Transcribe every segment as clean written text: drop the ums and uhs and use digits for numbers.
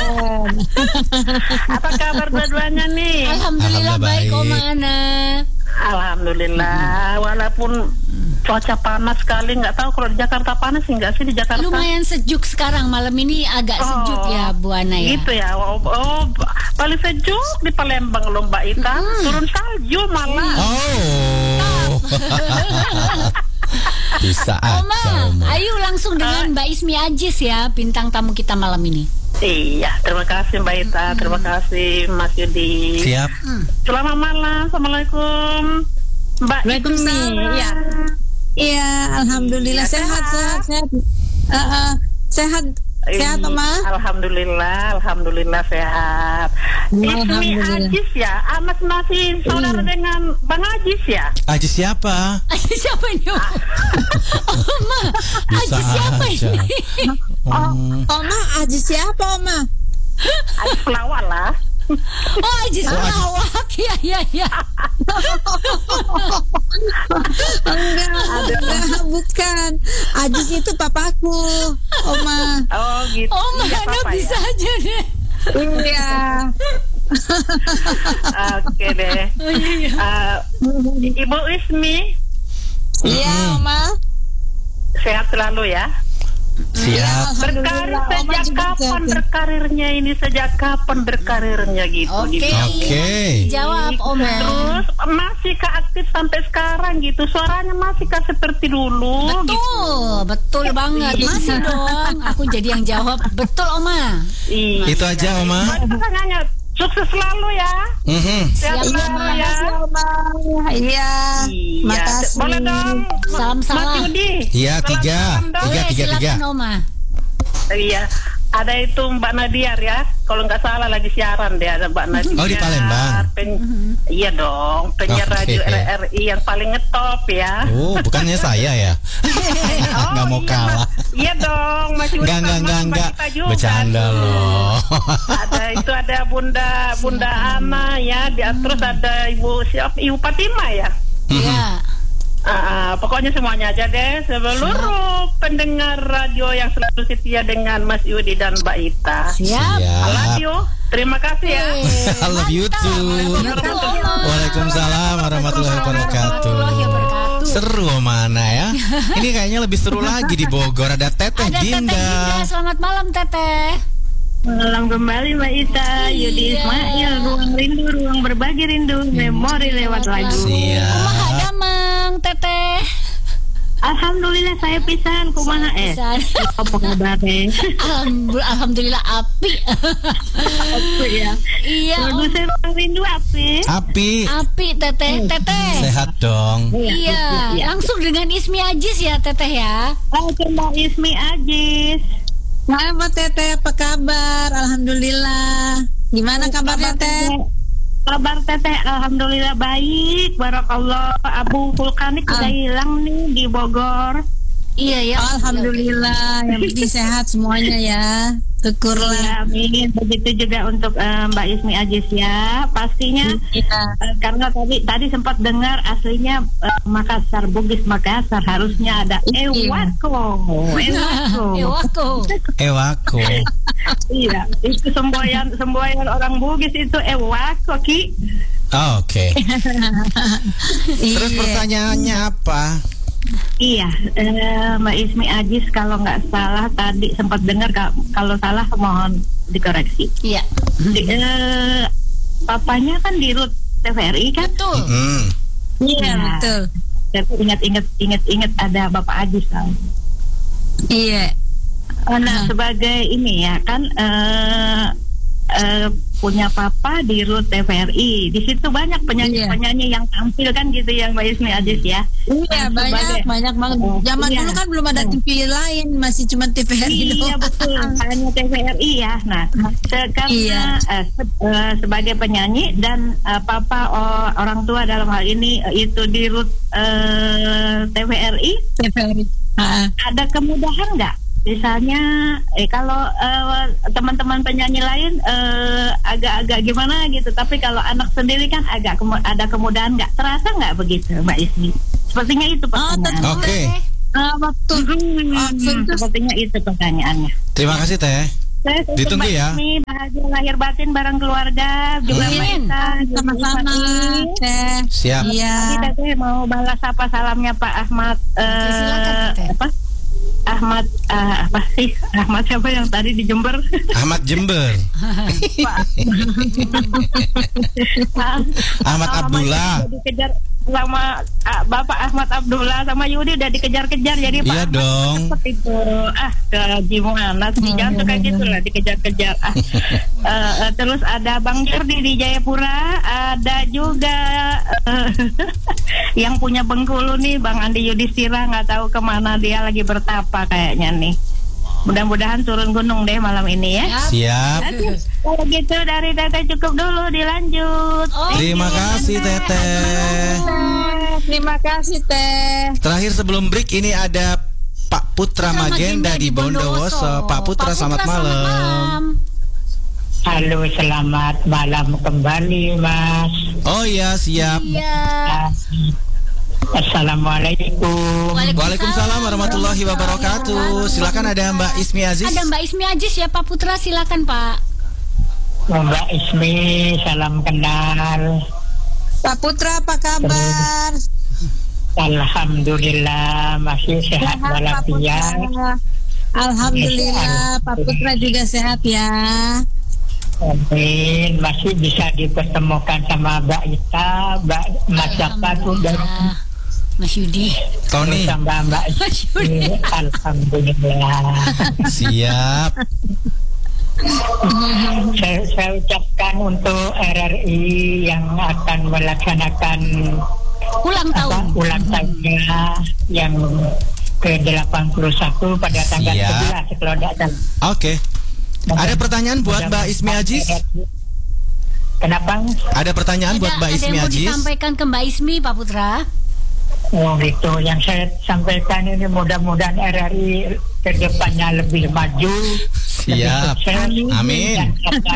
Apa kabar dua-duanya nih? Alhamdulillah baik, Oma Ana. Alhamdulillah, walaupun cuaca panas sekali, nggak tahu kalau di Jakarta panas sih nggak sih di Jakarta? Lumayan sejuk sekarang, malam ini agak sejuk ya Bu Ana ya. Gitu ya, paling sejuk di Palembang loh Mbak Ita, turun salju malah. Bisa Oma, ayo langsung dengan Mbak Ismi Ajis ya, bintang tamu kita malam ini. Iya, terima kasih Mbak Ita, terima kasih Mas Yudi. Siap. Selamat malam, Assalamualaikum Mbak Ismi. Iya, alhamdulillah sehat. Sehat Oma. Alhamdulillah sehat. Ismi Ajis ya, anak masih saudara dengan Bang Ajis ya. Ajis siapa? Ajis siapa ini? Oma, Ajis siapa ini? Oma, Ajis siapa Oma? Ajis pelawak lah. Oh, Ajis pelawak. Iya. Enggak, bukan. Ajis itu papaku, Oma. Oh gitu. Oma, Anda bisa aja deh. Iya. Oke deh. Ibu Ismi. Iya, Oma. Sehat selalu ya. Siap. Berkarir sejak kapan berkarirnya ini? Sejak kapan berkarirnya gitu? Oke. Jawab Oma. Terus masihkah aktif sampai sekarang gitu? Suaranya masihkah seperti dulu? Betul banget. Masih dong. Aku jadi yang jawab. Betul Oma. Itu aja Oma. Sukses selalu ya. Siap selalu ya. Iya. Makasih. Boleh dong. Salam. Mas Yudi. Iya, tiga. Silakan Oma. Iya. Ada itu Mbak Nadia ya. Kalau nggak salah lagi siaran deh, ada Mbak Nadia. Oh, di Palembang. Iya dong, penyiar radio RRI yang paling ngetop ya. Oh, bukannya saya ya? Nggak mau kalah. Iya dong, masih Enggak. Bercanda loh. Ada Bunda Ana ya, terus ada Ibu Fatima ya. Iya. Pokoknya semuanya aja deh, seluruh pendengar radio yang selalu setia dengan Mas Yudi dan Mbak Ita. Siap. I love you. Terima kasih ya. I love you too. Waalaikumsalam warahmatullahi wabarakatuh. Seru mana ya? Ini kayaknya lebih seru lagi di Bogor. Ada Teteh Dinda. Selamat malam Teteh. Malam kembali Mbak Ita, Yudi Ismail, ruang rindu, ruang berbagi rindu, memori lewat lagu. Siap. Kumaha damang Teteh. Alhamdulillah saya pisan kumaha apa kabar Alhamdulillah api. ya. Iya. Produser ruang rindu Api Teteh. sehat dong. Iya. Langsung dengan Ismi Ajis ya Teteh ya. Oke Mbak Ismi Ajis. Hai Mbak Teteh, apa kabar? Alhamdulillah. Gimana kabarnya Teh? Kabar Teteh, alhamdulillah baik. Barakallah. Abu vulkanik udah hilang nih di Bogor. Iya ya. Alhamdulillah. Yang penting sehat semuanya ya. Syukurlah. Ya, amin. Begitu juga untuk Mbak Ismi Ajis ya. Pastinya karena tadi sempat dengar aslinya Makassar, Bugis Makassar, harusnya ada Ewako. Iya, itu semboyan orang Bugis itu Ewako Ki. Oke. Terus pertanyaannya apa? Iya, Mbak Ismi Ajis kalau nggak salah tadi sempat dengar, kalau salah mohon dikoreksi. Iya. Papanya kan di RUT TVRI kan? Betul. Iya, betul. Tapi ingat ada Bapak Ajis kan? Iya. Nah, sebagai ini ya kan punya papa di RUT TVRI. Di situ banyak penyanyi yang tampil kan gitu yang Mbak Ismi Ajis ya. Iya, banyak banget. Zaman dulu kan belum ada TV lain, masih cuma TVRI doang. Iya, betul. Hanya TVRI ya. Nah, karena sebagai penyanyi dan papa orang tua dalam hal ini itu di RUT TVRI. Ada kemudahan nggak? Misalnya kalau teman-teman penyanyi lain agak-agak gimana gitu, tapi kalau anak sendiri kan agak ada kemudahan, nggak terasa nggak begitu Mbak Ismi? Sepertinya itu pertanyaan. Oke. Sepertinya itu pertanyaannya. Terima kasih Teh. Ditunggu ya. Mbak Ismi, bahagia lahir batin bareng keluarga juga Maita. Sama-sama. Siap. Iya. Kita mau balas apa salamnya Pak Ahmad Ahmad siapa yang tadi di Jember? Ahmad Jember. Ahmad Abdullah. Dikejar sama Bapak Ahmad Abdullah sama Yudi udah dikejar-kejar jadi Pak. Iya dong. Itu gimana sih jangan suka gitu lah dikejar-kejar. Terus ada Bang Jordi di Jayapura, ada juga yang punya Bengkulu nih Bang Andi Yudhistira, nggak tahu kemana dia lagi bertapa kayaknya nih. Mudah-mudahan turun gunung deh malam ini ya. Siap. Kalau gitu dari Teteh cukup dulu, dilanjut. Terima kasih Teteh. Terima kasih Teh. Terakhir sebelum break ini ada Pak Putra Magenda di Bondowoso. Pak Putra, selamat malam. Halo, selamat malam kembali Mas. Oh iya, siap. Iya. Assalamualaikum. Waalaikumsalam warahmatullahi wabarakatuh. Silakan ada Mbak Ismi Aziz. Ada Mbak Ismi Aziz ya Pak Putra, silakan Pak. Mbak Ismi, salam kenal. Pak Putra apa kabar? Alhamdulillah masih sehat walafiat. Alhamdulillah Pak Putra juga sehat ya. Amin. Masih bisa dipertemukan sama Mbak Ita, Mbak Mas Jaka tuh dan Mas Yudi. Tony. Sama Mbak Ismi. Alhamdulillah. Siap. Saya ucapkan untuk RRI yang akan melaksanakan ulang tahunnya yang ke-81 pada tanggal 11 kalau tidak salah. Oke. Ada pertanyaan buat Mbak Ismi Aziz? Kenapa? Ada pertanyaan buat Mbak Ismi Aziz? Ada yang mau Aziz? disampaikan ke Mbak Ismi, Pak Putra? Oh gitu, yang saya sampaikan ini mudah-mudahan RRI ke depannya lebih maju. Siap. Amin. Dan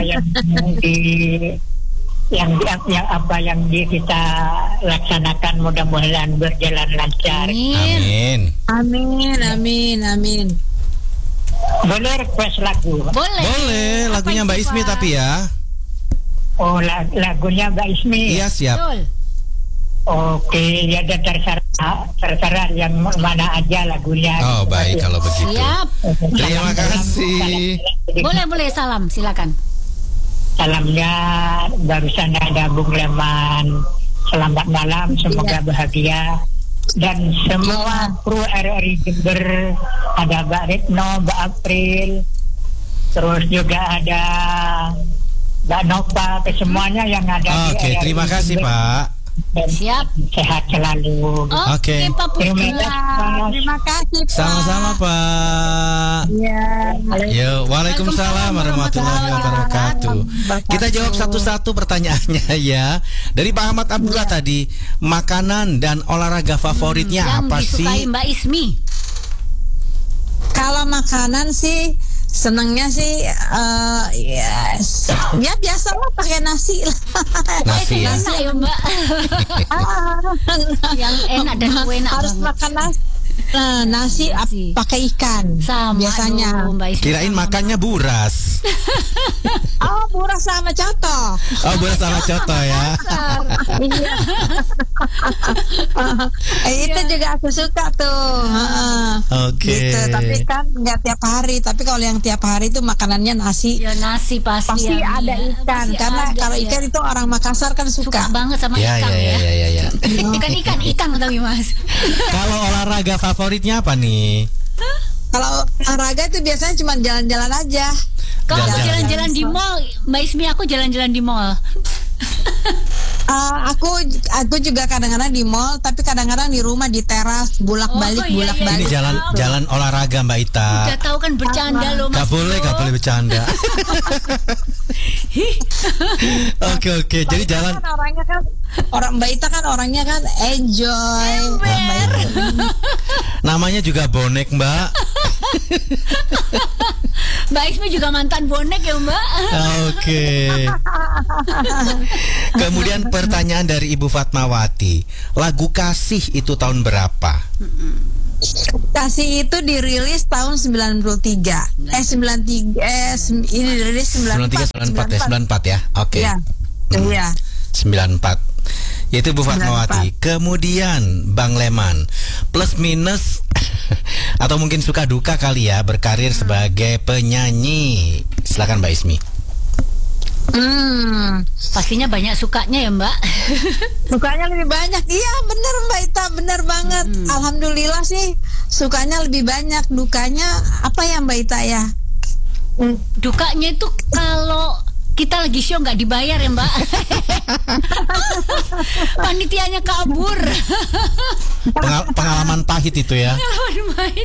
apa yang kita laksanakan mudah-mudahan berjalan lancar. Amin. Amin, amin, amin. Boleh request lagu? Boleh, lagunya Mbak Ismi tapi ya. Oh, lagunya Mbak Ismi. Iya, siap. Betul. Oke, ya dan terserah yang mana aja lagunya. Oh, baik kalau begitu. Siap. Terima kasih. Boleh salam, silakan. Salamnya barusan ada Bung Leman. Selamat malam, semoga bahagia. Dan semua kru RRI Jember, ada Mbak Retno, Mbak April, terus juga ada Mbak Nova, kesemuanya yang ada di RRI terima kasih Jember. Pak. Dan Siap. sehat selalu. Oke. Pak Putra. Terima kasih Pak. Sama-sama Pak. Ya. Yo, waalaikumsalam warahmatullahi wabarakatuh. Kita jawab satu-satu pertanyaannya ya. Dari Pak Ahmad Abdullah tadi, makanan dan olahraga favoritnya apa sih? Yang disukai Mbak Ismi. Kalau makanan sih senengnya sih ya biasa lah pakai nasi lah. Nasi ya. Enak ya Mbak. Yang enak dan enak harus banget. makan nasi. Nah, nasi pakai ikan Sama biasanya. aduh, Mbak Ismi. Kirain makannya buras. Oh, buras sama coto. Oh, buras sama coto ya. Iya. Itu juga aku suka tuh. Oke. Gitu. Tapi kan nggak tiap hari. Tapi kalau yang tiap hari itu makanannya nasi. Ya nasi pasti Pasti ada ikan. Pasti Karena ada, kalau ya. ikan itu orang Makassar kan Suka suka. banget sama Ya, ikan ya. ya. Bukan ikan tapi Mas. Kalau olahraga favoritnya apa nih? Kalau olahraga itu biasanya cuma jalan-jalan aja. Kalau Jalan-jalan. jalan-jalan di mall, Mbak Ismi aku jalan-jalan di mall. Aku juga kadang-kadang di mall, tapi kadang-kadang di rumah di teras bolak-balik. Ini jalan olahraga Mbak Ita. Udah tahu kan bercanda loh Mas. Gak boleh bercanda. Oke. Jadi jalan. Kan orangnya kan Mbak Ita kan orangnya kan enjoy. Namanya juga bonek Mbak. Mbak Ismi juga mantan bonek ya Mbak. Oke. Kemudian pertanyaan dari Ibu Fatmawati, lagu Kasih itu tahun berapa? Kasih itu dirilis tahun 93. Ini dirilis 94 ya. Oke. Iya. Iya. 94. Yaitu Bu Fatmawati. Kemudian Bang Leman, plus minus atau mungkin suka duka kali ya berkarir sebagai penyanyi. Silakan Mbak Ismi. Pastinya banyak sukanya ya Mbak. Sukanya lebih banyak. Iya bener Mbak Ita, bener banget. Alhamdulillah sih sukanya lebih banyak. Dukanya apa ya Mbak Ita ya? Dukanya itu kalau kita lagi show nggak dibayar ya Mbak. Panitianya kabur. Pengalaman pahit itu ya. Pengalaman pahit.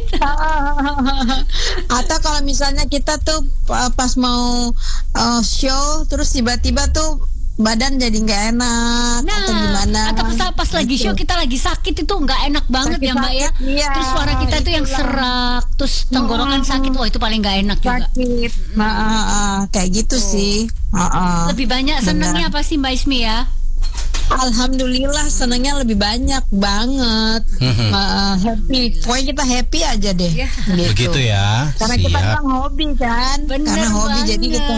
Atau kalau misalnya kita tuh pas mau show terus tiba-tiba tuh badan jadi nggak enak atau gimana? Atau pas lagi show kita lagi sakit itu nggak enak banget ya Mbak ya. Iya, terus suara kita tuh yang serak, terus tenggorokan sakit, wah itu paling nggak enak juga. Sakit, kayak gitu sih. Lebih banyak senangnya apa sih Mbak Ismi ya? Alhamdulillah senangnya lebih banyak banget. Happy, pokoknya kita happy aja deh. Ya. Gitu. Begitu ya. Karena kita kan hobi kan. Bener karena hobi banget. jadi kita.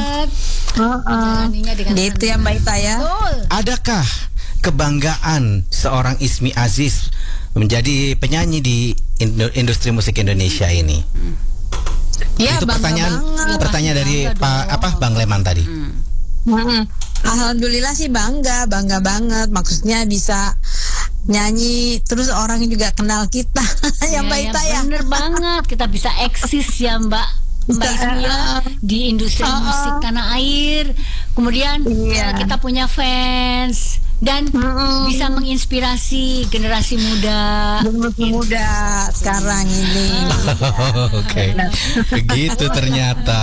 Gitu ya Mbak Ita ya. Adakah kebanggaan seorang Ismi Aziz menjadi penyanyi di industri musik Indonesia ini? Ya, itu pertanyaan dari Bang Leman tadi. Alhamdulillah sih bangga banget. Maksudnya bisa nyanyi terus orang juga kenal kita. Ya Mbak Ita ya. Bener banget, kita bisa eksis ya Mbak Ismi ya, di industri musik tanah air. Kemudian kita punya fans dan bisa menginspirasi generasi muda. Sekarang ini. Oke. Begitu ternyata.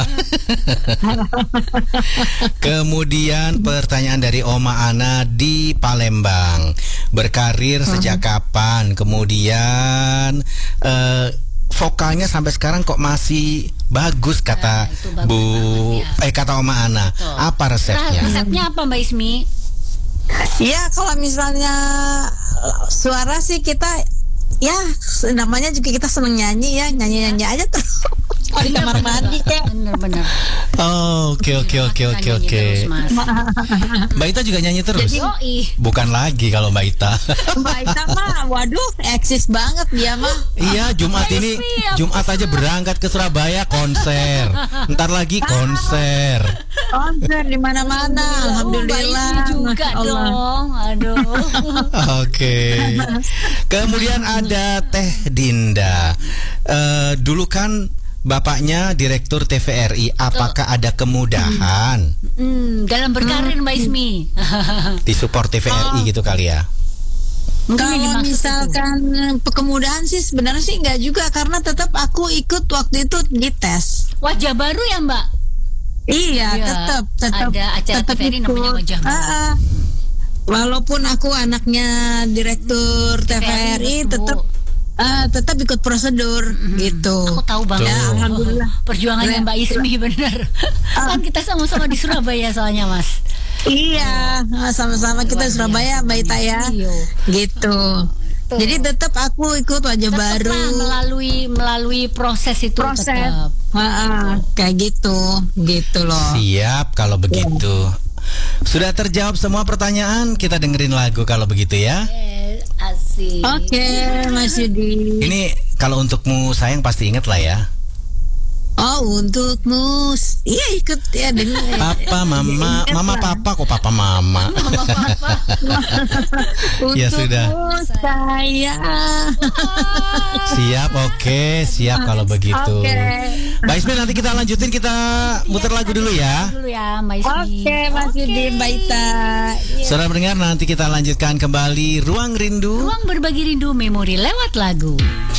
Kemudian pertanyaan dari Oma Ana di Palembang. Berkarir sejak kapan? Kemudian vokalnya sampai sekarang kok masih bagus kata kata Oma Ana. Apa resepnya? Resepnya apa Mbak Ismi? Ya kalau misalnya suara sih kita ya namanya juga kita seneng nyanyi ya, nyanyi aja terus di kamar mandi kayak. Bener. Oke. Mbak Ita juga nyanyi terus? Bukan lagi kalau Mbak Ita. Mbak Ita mah waduh eksis banget dia mah. Iya, Jumat aja berangkat ke Surabaya konser. Ntar lagi konser di mana-mana. Alhamdulillah. Juga dong. Aduh. Oke. Kemudian ada Teh Dinda. Dulu kan bapaknya direktur TVRI. Apakah ada kemudahan dalam berkarir Mbak Ismi? di support TVRI gitu kali ya? Kalau misalkan kemudahan sih sebenarnya sih enggak juga, karena tetap aku ikut waktu itu di tes. Wajah baru ya Mbak? Iya, tetap ada acara TVRI namanya Wajah Baru. Walaupun aku anaknya direktur TVRI tetap ikut prosedur gitu. Aku tahu banget. Ya, alhamdulillah. Perjuangannya Mbak Ismi bener. Kan kita sama-sama di Surabaya soalnya Mas. Iya, sama-sama kita di Surabaya Mbak Ita ya. Gitu. Jadi tetap aku ikut Wajah Baru. Melalui proses itu. Tetap. Kayak gitu loh. Siap kalau begitu. Sudah terjawab semua pertanyaan, kita dengerin lagu kalau begitu ya. Asik. Oke, Mas Yudi. Ini kalau untukmu sayang pasti inget lah ya. Oh, untukmu. Iya ikut ya dengar. Papa, mama, mama, papa kok papa, mama. Mama, papa. Ya sudah. Saya. Siap, oke, siap kalau begitu. Mbak Ismi nanti kita lanjutin, kita muter lagu dulu ya. Dulu ya, Mbak Ismi. Oke, Mas Yudi, Mbak Ita. Saudara pendengar, nanti kita lanjutkan kembali Ruang Rindu. Ruang berbagi rindu memori lewat lagu.